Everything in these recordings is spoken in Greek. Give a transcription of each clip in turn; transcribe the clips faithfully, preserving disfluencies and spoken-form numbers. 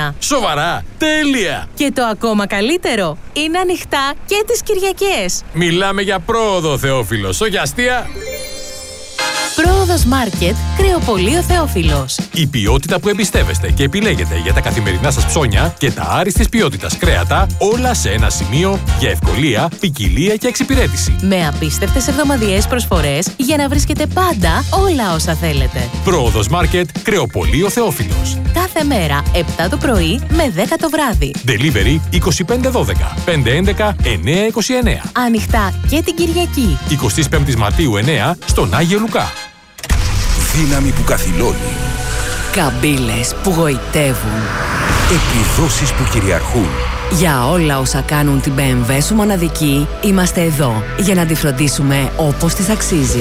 Χριστούγεννα. Σοβαρά, τέλεια! Και το ακόμα καλύτερο, είναι ανοιχτά και τις Κυριακές. Μιλάμε για πρόοδο, Θεόφιλος, όχι αστεία. Πρόοδος Μάρκετ, Κρεοπωλείο Θεόφιλος. Η ποιότητα που εμπιστεύεστε και επιλέγετε για τα καθημερινά σας ψώνια και τα άριστης ποιότητας κρέατα, όλα σε ένα σημείο για ευκολία, ποικιλία και εξυπηρέτηση. Με απίστευτες εβδομαδιαίες προσφορές για να βρίσκετε πάντα όλα όσα θέλετε. Πρόοδος Μάρκετ, Κρεοπωλείο Θεόφιλος. Κάθε μέρα, επτά το πρωί με δέκα το βράδυ. Delivery είκοσι πέντε δώδεκα πεντακόσια έντεκα εννιακόσια είκοσι εννέα. Ανοιχτά και την Κυριακή. εικοστή πέμπτη Μαρτίου εννέα στον Άγιο Λουκά. Δύναμη που καθυλώνει. Καμπύλες που γοητεύουν. Επιδόσεις που κυριαρχούν. Για όλα όσα κάνουν την μπι εμ ντάμπλιου σου μοναδική, είμαστε εδώ για να τη φροντίσουμε όπως της αξίζει.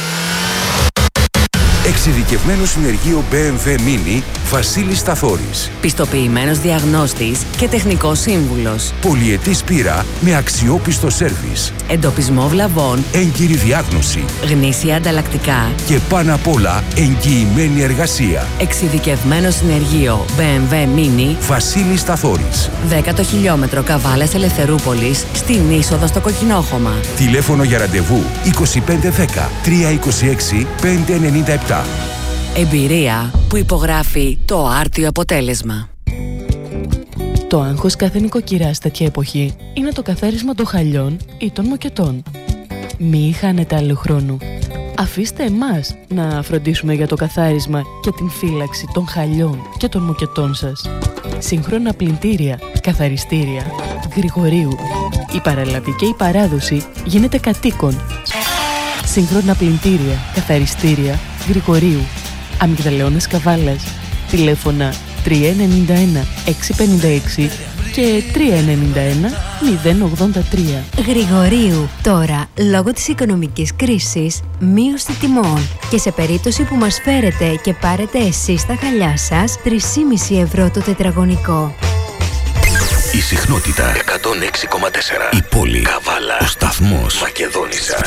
Εξειδικευμένο συνεργείο μπι εμ ντάμπλιου Mini Βασίλης Σταθόρης. Πιστοποιημένος διαγνώστης και τεχνικός σύμβουλος. Πολυετής πείρα με αξιόπιστο σέρβις. Εντοπισμό βλαβών. Έγκυρη διάγνωση. Γνήσια ανταλλακτικά. Και πάνω απ' όλα εγγυημένη εργασία. Εξειδικευμένο συνεργείο μπι εμ ντάμπλιου Mini Βασίλης Σταθόρης. δέκατο χιλιόμετρο Καβάλας Ελευθερούπολης στην είσοδο στο Κοκκινόχωμα. Τηλέφωνο για ραντεβού είκοσι πέντε δέκα τριακόσια είκοσι έξι πεντακόσια ενενήντα επτά. Εμπειρία που υπογράφει το άρτιο αποτέλεσμα. Το άγχος κάθε νοικοκυράς τέτοια εποχή είναι το καθάρισμα των χαλιών ή των μοκετών. Μη χάνετε άλλο χρόνο. Αφήστε εμάς να φροντίσουμε για το καθάρισμα και την φύλαξη των χαλιών και των μοκετών σας. Σύγχρονα πλυντήρια, καθαριστήρια, Γρηγορίου. Η παραλαβή και η παράδοση γίνεται κατοίκον. Σύγχρονα πλυντήρια, καθαριστήρια, Γρηγορίου. Αμυγδαλαιώνας Καβάλας. Τηλέφωνα τρία εννιά ένα έξι πέντε έξι και τρία εννιά ένα μηδέν ογδόντα τρία. Γρηγορίου. Τώρα, λόγω της οικονομικής κρίσης, μείωση τιμών. Και σε περίπτωση που μας φέρετε και πάρετε εσείς τα χαλιά σας, τρία κόμμα πέντε ευρώ το τετραγωνικό. Η συχνότητα εκατόν έξι κόμμα τέσσερα. Η πόλη Καβάλα. Ο σταθμός Μακεδόνισσα.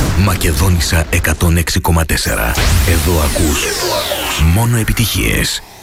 Μακεδόνισσα εκατόν έξι κόμμα τέσσερα. Εδώ ακούς μόνο επιτυχίες.